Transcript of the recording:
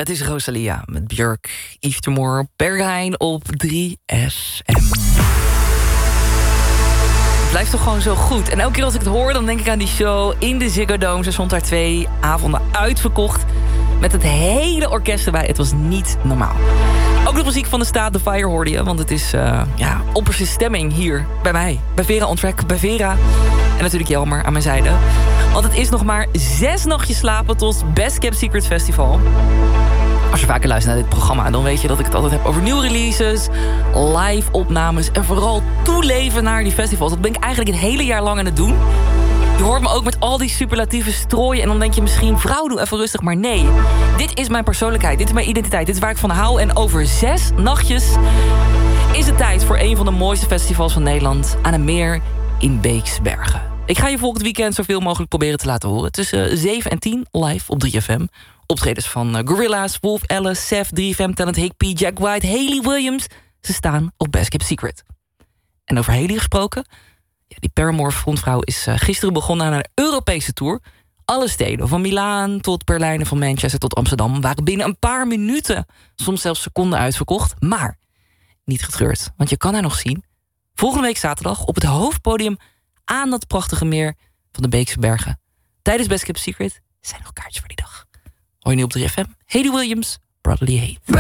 Het is Rosalia met Björk, Yves Tumor, Berghain op 3FM. Het blijft toch gewoon zo goed. En elke keer als ik het hoor, dan denk ik aan die show in de Ziggo Dome. Ze stond daar 2 avonden uitverkocht. Met het hele orkest erbij. Het was niet normaal. Ook de muziek van de staat The Fire hoorde je. Want het is opperste stemming hier bij mij. Bij Vera On Track, bij Vera. En natuurlijk Jelmer aan mijn zijde. Want het is nog maar 6 nachtjes slapen tot Best Kept Secret Festival. Als je vaker luistert naar dit programma, dan weet je dat ik het altijd heb over nieuwe releases, live opnames en vooral toeleven naar die festivals. Dat ben ik eigenlijk het hele jaar lang aan het doen. Je hoort me ook met al die superlatieven strooien en dan denk je misschien, vrouw, doe even rustig. Maar nee, dit is mijn persoonlijkheid, dit is mijn identiteit, dit is waar ik van hou. En over 6 nachtjes is het tijd voor een van de mooiste festivals van Nederland aan een meer in Beeksbergen. Ik ga je volgend weekend zoveel mogelijk proberen te laten horen. Tussen 7 en 10 live op 3FM. Optredens van Gorillaz, Wolf Alice, Sef, 3FM Talent, Higpie, Jack White, Hayley Williams. Ze staan op Best Kept Secret. En over Hayley gesproken, die Paramore frontvrouw is gisteren begonnen aan een Europese tour. Alle steden, van Milaan tot Berlijn en van Manchester tot Amsterdam, waren binnen een paar minuten, soms zelfs seconden uitverkocht. Maar niet getreurd, want je kan haar nog zien volgende week zaterdag op het hoofdpodium aan dat prachtige meer van de Beekse Bergen. Tijdens Best Kept Secret zijn nog kaartjes voor die dag. Hoor je nu op 3FM? Hayley Williams, Brotherly Hate.